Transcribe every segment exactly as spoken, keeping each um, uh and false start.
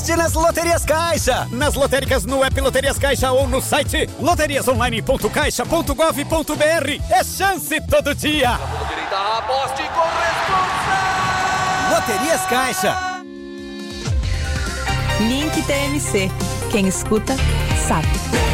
Nas Loterias Caixa, nas lotéricas no app Loterias Caixa ou no site loterias online ponto caixa ponto gov ponto br. É chance todo dia. Direita, aposte com responsa. Loterias Caixa. Link T M C. Quem escuta, sabe.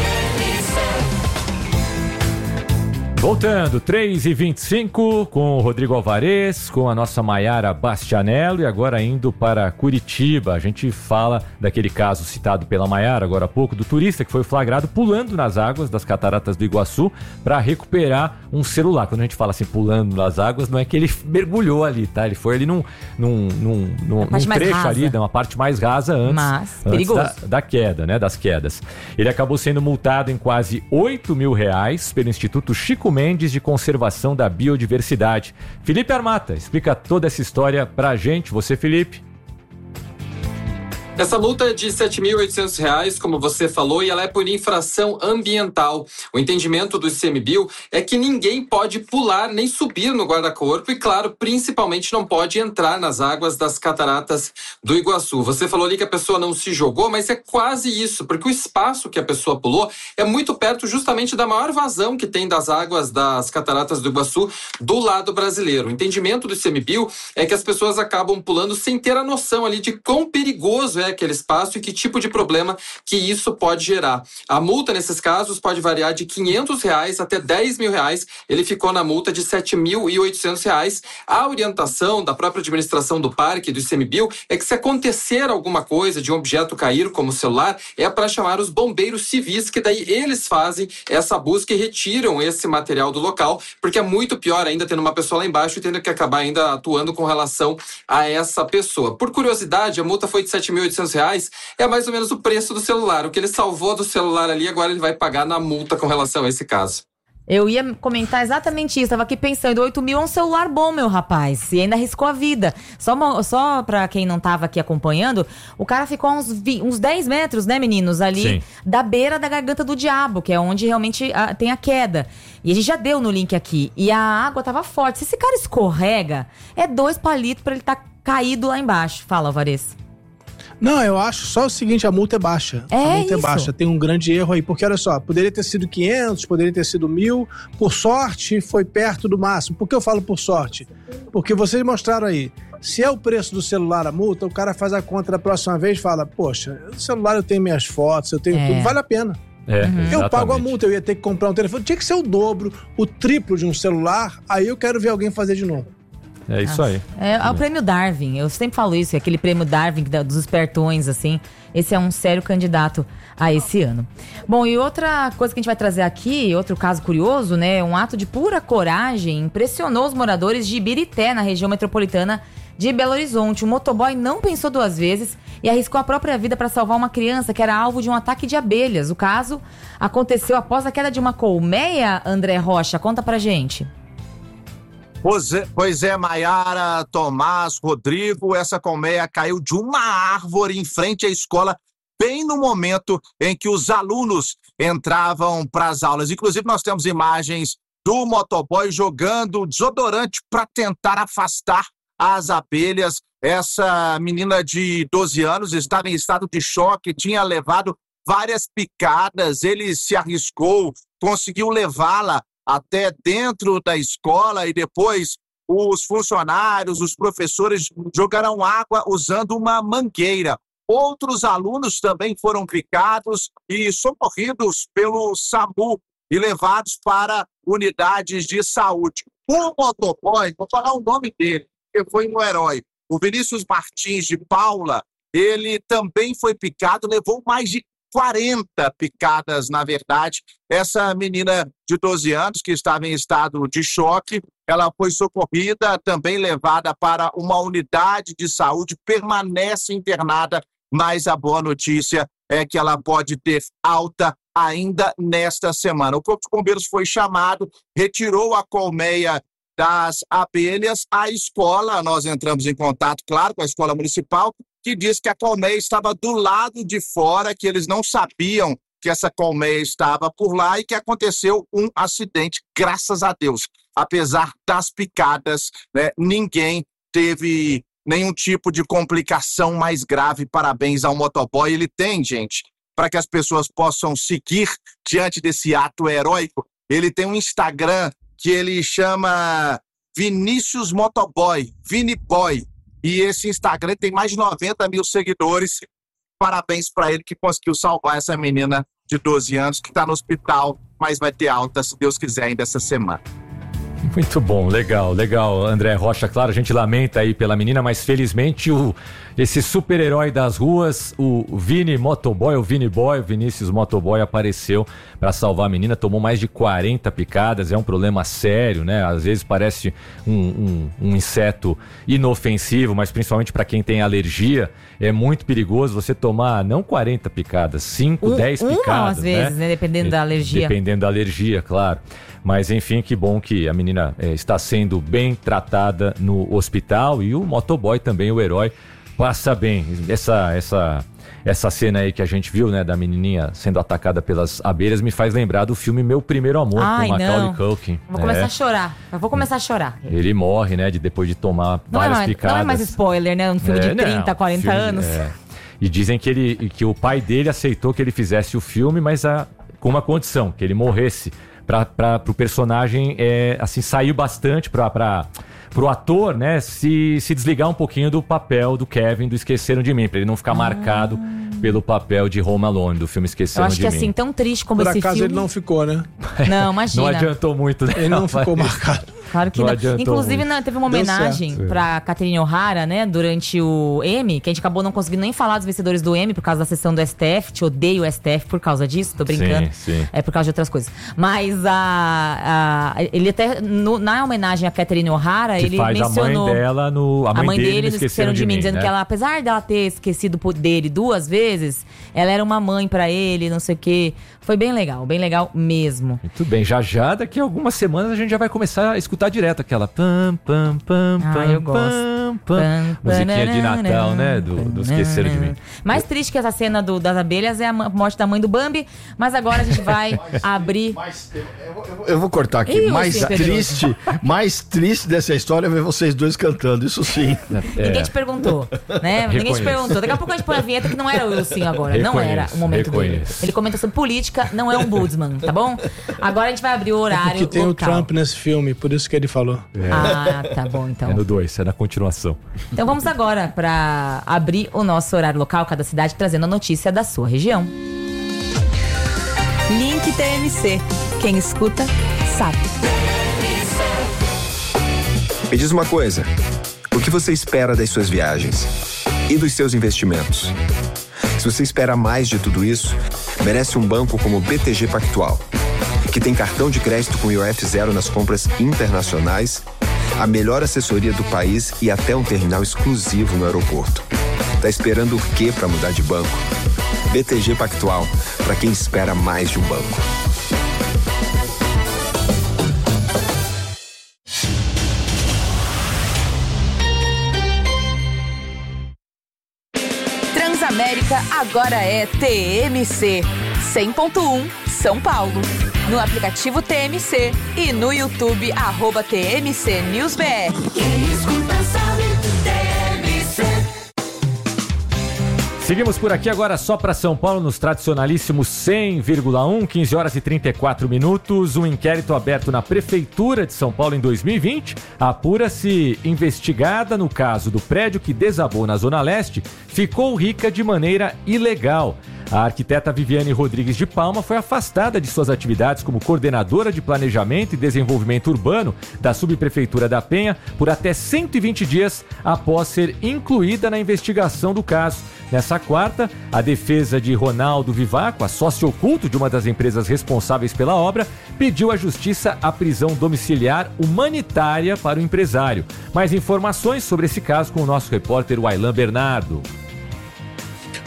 Voltando, três e vinte e cinco, com o Rodrigo Alvarez, com a nossa Maiara Bastianello e agora indo para Curitiba. A gente fala daquele caso citado pela Maiara agora há pouco, do turista que foi flagrado pulando nas águas das Cataratas do Iguaçu para recuperar um celular. Quando a gente fala assim, pulando nas águas, não é que ele mergulhou ali, tá? Ele foi ali num, num, num, num, num trecho ali, numa parte mais rasa antes, Mas, antes da, da queda, né? Das quedas. Ele acabou sendo multado em quase oito mil reais pelo Instituto Chico Mendes de Conservação da Biodiversidade. Felipe Armata explica toda essa história pra gente. Você, Felipe? Essa multa é de sete mil e oitocentos reais, como você falou, e ela é por infração ambiental. O entendimento do ICMBio é que ninguém pode pular nem subir no guarda-corpo e, claro, principalmente não pode entrar nas águas das Cataratas do Iguaçu. Você falou ali que a pessoa não se jogou, mas é quase isso, porque o espaço que a pessoa pulou é muito perto justamente da maior vazão que tem das águas das Cataratas do Iguaçu do lado brasileiro. O entendimento do ICMBio é que as pessoas acabam pulando sem ter a noção ali de quão perigoso é aquele espaço e que tipo de problema que isso pode gerar. A multa nesses casos pode variar de quinhentos reais até dez mil reais. Ele ficou na multa de sete mil e oitocentos reais. A orientação da própria administração do parque, do ICMBio, é que se acontecer alguma coisa de um objeto cair, como o celular, é para chamar os bombeiros civis, que daí eles fazem essa busca e retiram esse material do local, porque é muito pior ainda tendo uma pessoa lá embaixo e tendo que acabar ainda atuando com relação a essa pessoa. Por curiosidade, a multa foi de sete mil e oitocentos reais, é mais ou menos o preço do celular. O que ele salvou do celular ali, agora ele vai pagar na multa com relação a esse caso. Eu ia comentar exatamente isso, tava aqui pensando, oito mil é um celular bom, meu rapaz, e ainda arriscou a vida. Só, só pra quem não tava aqui acompanhando, o cara ficou a uns, uns dez metros, né, meninos, ali, sim, da beira da garganta do diabo, que é onde realmente a, tem a queda. E a gente já deu no link aqui, e a água tava forte. Se esse cara escorrega, é dois palitos pra ele tá caído lá embaixo. Fala, Alvarez. Não, eu acho só o seguinte, a multa é baixa. É a multa isso. é baixa, tem um grande erro aí, porque olha só, poderia ter sido quinhentos, poderia ter sido mil, por sorte foi perto do máximo. Por que eu falo por sorte? Porque vocês mostraram aí, se é o preço do celular a multa, o cara faz a conta da próxima vez e fala, poxa, no celular eu tenho minhas fotos, eu tenho é. tudo, vale a pena. É, uhum. Eu pago a exatamente. multa, eu ia ter que comprar um telefone, tinha que ser o dobro, o triplo de um celular, aí eu quero ver alguém fazer de novo. É isso aí. É, é o prêmio Darwin, eu sempre falo isso, é aquele prêmio Darwin dos espertões, assim. Esse é um sério candidato a esse ano. Bom, e outra coisa que a gente vai trazer aqui, outro caso curioso, né? Um ato de pura coragem impressionou os moradores de Ibirité, na região metropolitana de Belo Horizonte. O motoboy não pensou duas vezes e arriscou a própria vida para salvar uma criança que era alvo de um ataque de abelhas. O caso aconteceu após a queda de uma colmeia. André Rocha, conta pra gente. Pois é, pois é, Maiara, Tomás, Rodrigo, essa colmeia caiu de uma árvore em frente à escola, bem no momento em que os alunos entravam para as aulas. Inclusive, nós temos imagens do motoboy jogando desodorante para tentar afastar as abelhas. Essa menina de doze anos estava em estado de choque, tinha levado várias picadas, ele se arriscou, conseguiu levá-la até dentro da escola e depois os funcionários, os professores jogaram água usando uma mangueira. Outros alunos também foram picados e socorridos pelo SAMU e levados para unidades de saúde. O motoboy, vou falar o nome dele, que foi um herói, o Vinícius Martins de Paula, ele também foi picado, levou mais de quarenta picadas, na verdade. Essa menina de doze anos, que estava em estado de choque, ela foi socorrida, também levada para uma unidade de saúde, permanece internada, mas a boa notícia é que ela pode ter alta ainda nesta semana. O Corpo de Bombeiros foi chamado, retirou a colmeia das abelhas. A escola, nós entramos em contato, claro, com a escola municipal, que diz que a colmeia estava do lado de fora, que eles não sabiam que essa colmeia estava por lá e que aconteceu um acidente, graças a Deus. Apesar das picadas, né, ninguém teve nenhum tipo de complicação mais grave. Parabéns ao motoboy. Ele tem, gente, para que as pessoas possam seguir diante desse ato heróico. Ele tem um Instagram que ele chama Vinícius Motoboy, Viniboy. E esse Instagram tem mais de noventa mil seguidores. Parabéns para ele que conseguiu salvar essa menina de doze anos que está no hospital, mas vai ter alta, se Deus quiser, ainda essa semana. Muito bom, legal, legal, André Rocha. Claro, a gente lamenta aí pela menina, mas felizmente o, esse super-herói das ruas, o Vini Motoboy, o Vini Boy, o Vinícius Motoboy, apareceu para salvar a menina. Tomou mais de quarenta picadas, é um problema sério, né? Às vezes parece um, um, um inseto inofensivo, mas principalmente para quem tem alergia, é muito perigoso você tomar não quarenta picadas, cinco, um, dez picadas, uma às vezes, né? né? Dependendo da alergia. Dependendo da alergia, claro. Mas enfim, que bom que a menina é, está sendo bem tratada no hospital e o motoboy também, o herói, passa bem. Essa, essa, essa cena aí que a gente viu, né, da menininha sendo atacada pelas abelhas, me faz lembrar do filme Meu Primeiro Amor, Ai, com Macaulay não. Culkin. Vou é. começar a chorar. Eu vou começar a chorar. Ele morre, né, de, depois de tomar Não várias é, mais, picadas. não é mais spoiler, né? Um filme É, de trinta, não, quarenta filme, anos. É. E dizem que, ele, que o pai dele aceitou que ele fizesse o filme, mas a, com uma condição, que ele morresse. Para o personagem, é, assim, saiu bastante para o ator, né, se, se desligar um pouquinho do papel do Kevin do Esqueceram de Mim, para ele não ficar ah. marcado pelo papel de Home Alone, do filme Esqueceram de Mim. Eu acho que assim, tão triste como Por esse acaso filme... ele não ficou, né? Não, imagina. Não adiantou muito, né? Ele não ficou marcado. Claro que não. não. Inclusive, não, teve uma homenagem pra Catherine O'Hara, né, durante o Emmy, que a gente acabou não conseguindo nem falar dos vencedores do Emmy por causa da sessão do S T F. Te odeio o S T F por causa disso, tô brincando. Sim, sim. É por causa de outras coisas. Mas a, a ele até, no, na homenagem a Catherine O'Hara, que ele faz mencionou... a mãe dela no... A mãe, a mãe dele, dele no Esqueceram de Mim, dizendo né? que ela, apesar dela ter esquecido dele duas vezes, ela era uma mãe pra ele, não sei o quê. Foi bem legal, bem legal mesmo. Muito bem, já já, daqui a algumas semanas a gente já vai começar a escutar direto aquela pam, pam, pam, ah, pam, eu gosto. pam, pam. Musiquinha de Natal, né, do, do Esqueceram de Mim. Mais triste que essa cena do, das abelhas é a morte da mãe do Bambi, mas agora a gente vai abrir... Mais, eu, eu, eu vou cortar aqui, Ih, mais sim, triste, mais triste dessa história é ver vocês dois cantando, isso sim. É. Ninguém te perguntou, né? Reconheço. Ninguém te perguntou. Daqui a pouco a gente põe a vinheta que não era o Wilson agora, reconheço, não era o momento reconheço. dele. Ele comenta sobre política, não é um Budsman, tá bom? Agora a gente vai abrir o horário. É porque tem local. o Trump nesse filme, por isso que ele falou. É. Ah, tá bom então. É no dois, é na continuação. Então vamos agora para abrir o nosso horário local, cada cidade trazendo a notícia da sua região. Link T M C. Quem escuta, sabe. Me diz uma coisa, o que você espera das suas viagens e dos seus investimentos? Se você espera mais de tudo isso, merece um banco como o B T G Pactual, que tem cartão de crédito com I O F zero nas compras internacionais, a melhor assessoria do país e até um terminal exclusivo no aeroporto. Tá esperando o quê para mudar de banco? B T G Pactual, para quem espera mais de um banco. Transamérica agora é T M C cem ponto um São Paulo. No aplicativo T M C e no YouTube, arroba T M C News B R. Quem escuta sabe, T M C. Seguimos por aqui agora só para São Paulo, nos tradicionalíssimos cem vírgula um, quinze horas e trinta e quatro minutos. Um inquérito aberto na Prefeitura de São Paulo em dois mil e vinte apura-se investigada no caso do prédio que desabou na Zona Leste, ficou rica de maneira ilegal. A arquiteta Viviane Rodrigues de Palma foi afastada de suas atividades como coordenadora de Planejamento e Desenvolvimento Urbano da Subprefeitura da Penha por até cento e vinte dias após ser incluída na investigação do caso. Nessa quarta, a defesa de Ronaldo Vivaco, a sócio oculto de uma das empresas responsáveis pela obra, pediu à Justiça a prisão domiciliar humanitária para o empresário. Mais informações sobre esse caso com o nosso repórter Wailan Bernardo.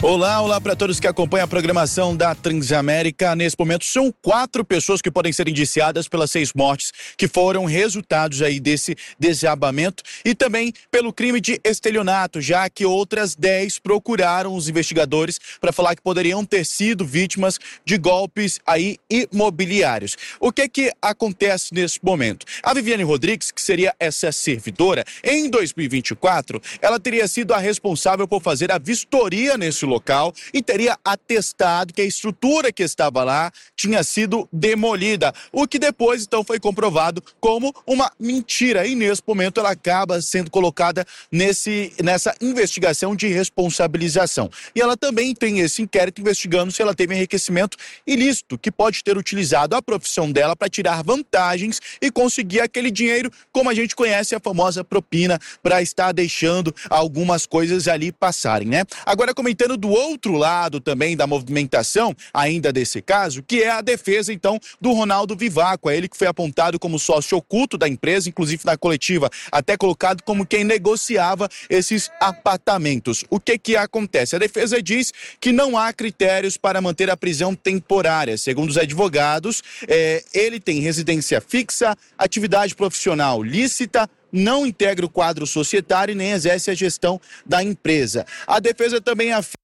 Olá, olá para todos que acompanham a programação da Transamérica. Nesse momento, são quatro pessoas que podem ser indiciadas pelas seis mortes que foram resultados aí desse desabamento e também pelo crime de estelionato, já que outras dez procuraram os investigadores para falar que poderiam ter sido vítimas de golpes aí imobiliários. O que que acontece nesse momento? A Viviane Rodrigues, que seria essa servidora, em dois mil e vinte e quatro, ela teria sido a responsável por fazer a vistoria nesse local e teria atestado que a estrutura que estava lá tinha sido demolida, o que depois então foi comprovado como uma mentira e nesse momento ela acaba sendo colocada nesse, nessa investigação de responsabilização. E ela também tem esse inquérito investigando se ela teve enriquecimento ilícito, que pode ter utilizado a profissão dela para tirar vantagens e conseguir aquele dinheiro, como a gente conhece a famosa propina, para estar deixando algumas coisas ali passarem, né? Agora, comentando do outro lado também da movimentação, ainda desse caso, que é a defesa, então, do Ronaldo Vivaco. É ele que foi apontado como sócio oculto da empresa, inclusive na coletiva, até colocado como quem negociava esses apartamentos. O que que acontece? A defesa diz que não há critérios para manter a prisão temporária. Segundo os advogados, é, ele tem residência fixa, atividade profissional lícita, não integra o quadro societário e nem exerce a gestão da empresa. A defesa também afirma.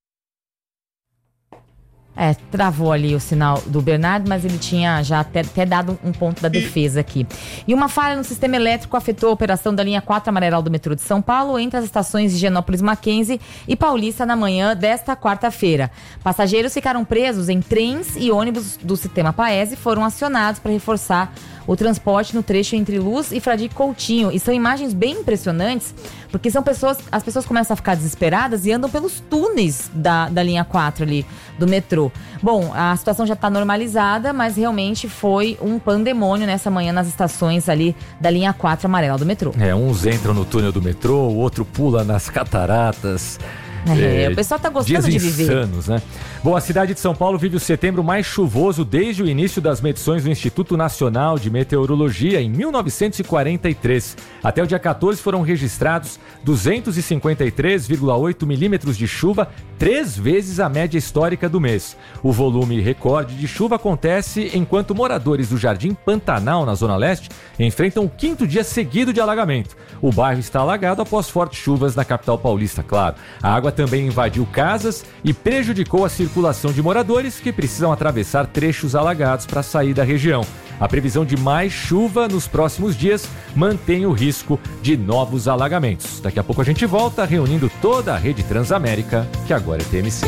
É, travou ali o sinal do Bernardo, mas ele tinha já até, até dado um ponto da defesa aqui. E uma falha no sistema elétrico afetou a operação da linha quatro amarela do metrô de São Paulo entre as estações de Higienópolis Mackenzie e Paulista na manhã desta quarta-feira. Passageiros ficaram presos em trens e ônibus do sistema Paese e foram acionados para reforçar o transporte no trecho entre Luz e Fradique Coutinho. E são imagens bem impressionantes, porque são pessoas, as pessoas começam a ficar desesperadas e andam pelos túneis da, da linha quatro ali, do metrô. Bom, a situação já está normalizada, mas realmente foi um pandemônio nessa manhã nas estações ali da linha quatro amarela do metrô. É, uns entram no túnel do metrô, o outro pula nas cataratas. É, é, o pessoal tá gostando de viver. Insanos, né? Bom, a cidade de São Paulo vive o setembro mais chuvoso desde o início das medições do Instituto Nacional de Meteorologia em mil novecentos e quarenta e três. Até o dia quatorze foram registrados duzentos e cinquenta e três vírgula oito milímetros de chuva, três vezes a média histórica do mês. O volume recorde de chuva acontece enquanto moradores do Jardim Pantanal, na Zona Leste, enfrentam o quinto dia seguido de alagamento. O bairro está alagado após fortes chuvas na capital paulista, claro. A água também invadiu casas e prejudicou a circulação de moradores que precisam atravessar trechos alagados para sair da região. A previsão de mais chuva nos próximos dias mantém o risco de novos alagamentos. Daqui a pouco a gente volta reunindo toda a rede Transamérica, que agora é T M C.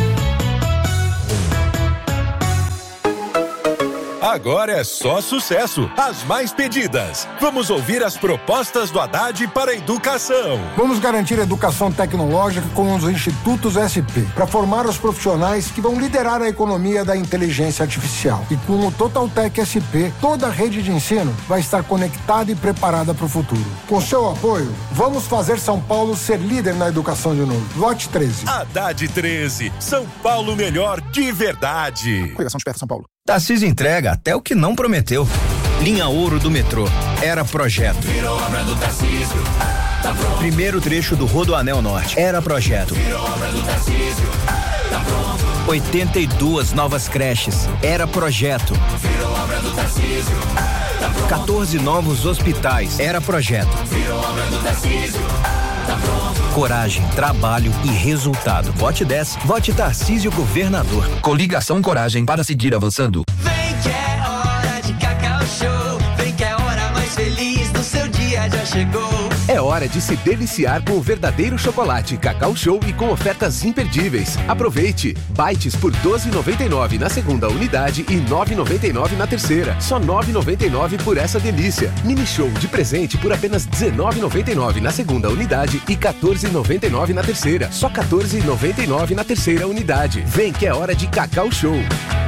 Agora é só sucesso, as mais pedidas. Vamos ouvir as propostas do Haddad para a educação. Vamos garantir educação tecnológica com os institutos S P, para formar os profissionais que vão liderar a economia da inteligência artificial. E com o Totaltec S P, toda a rede de ensino vai estar conectada e preparada para o futuro. Com seu apoio, vamos fazer São Paulo ser líder na educação de novo. Vote treze. Haddad treze, São Paulo melhor de verdade. Coligação de Perto São Paulo. Tarcísio entrega até o que não prometeu. Linha Ouro do metrô. Era projeto. Virou obra do Tarcísio. Tá pronto. Primeiro trecho do Rodoanel Norte. Era projeto. Virou obra do Tarcísio. Tá pronto. oitenta e duas novas creches. Era projeto. Virou obra do Tarcísio. Tá pronto. quatorze novos hospitais. Era projeto. Virou obra do Tarcísio. Tá pronto. Coragem, trabalho e resultado. Vote dez. Vote Tarcísio Governador. Coligação Coragem para seguir avançando. Vem que é hora de Cacau Show. Vem que é a hora mais feliz do seu dia já chegou. É hora de se deliciar com o verdadeiro chocolate Cacau Show e com ofertas imperdíveis. Aproveite! Bites por doze reais e noventa e nove centavos na segunda unidade e nove reais e noventa e nove centavos na terceira. Só nove reais e noventa e nove centavos por essa delícia. Mini Show de presente por apenas dezenove reais e noventa e nove centavos na segunda unidade e quatorze reais e noventa e nove centavos na terceira. Só quatorze reais e noventa e nove centavos na terceira unidade. Vem que é hora de Cacau Show.